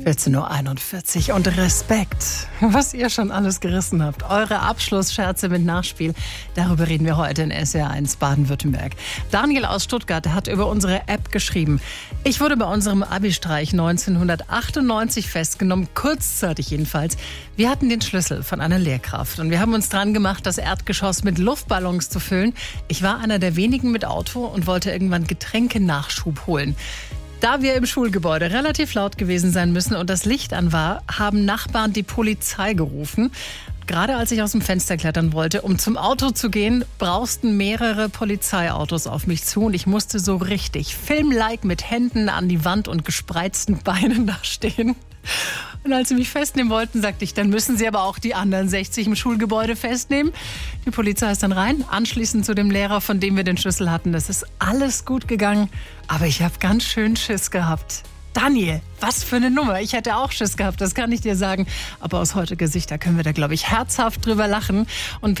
14:41 Uhr und Respekt, was ihr schon alles gerissen habt. Eure Abschlussscherze mit Nachspiel, darüber reden wir heute in SR1 Baden-Württemberg. Daniel aus Stuttgart hat über unsere App geschrieben: Ich wurde bei unserem Abi-Streich 1998 festgenommen, kurzzeitig jedenfalls. Wir hatten den Schlüssel von einer Lehrkraft und wir haben uns dran gemacht, das Erdgeschoss mit Luftballons zu füllen. Ich war einer der wenigen mit Auto und wollte irgendwann Getränkenachschub holen. Da wir im Schulgebäude relativ laut gewesen sein müssen und das Licht an war, haben Nachbarn die Polizei gerufen. Gerade als ich aus dem Fenster klettern wollte, um zum Auto zu gehen, brausten mehrere Polizeiautos auf mich zu und ich musste so richtig filmlike mit Händen an die Wand und gespreizten Beinen da stehen. Und als sie mich festnehmen wollten, sagte ich, dann müssen sie aber auch die anderen 60 im Schulgebäude festnehmen. Die Polizei ist dann rein, anschließend zu dem Lehrer, von dem wir den Schlüssel hatten. Das ist alles gut gegangen, aber ich habe ganz schön Schiss gehabt. Daniel, was für eine Nummer. Ich hätte auch Schiss gehabt, das kann ich dir sagen. Aber aus heutiger Sicht, da können wir da, glaube ich, herzhaft drüber lachen. Und